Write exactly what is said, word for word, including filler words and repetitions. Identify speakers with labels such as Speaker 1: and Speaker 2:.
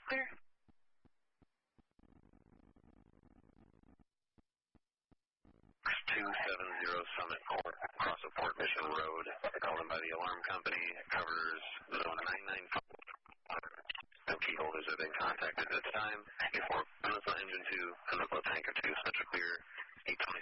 Speaker 1: clear.
Speaker 2: two seven zero Summit Court, across of Fort Mission Road, called in by the alarm company, covers zone nine nine five. No key holders have been contacted at this time. Before missile engine two and missile tanker two, such a clear eight twenty.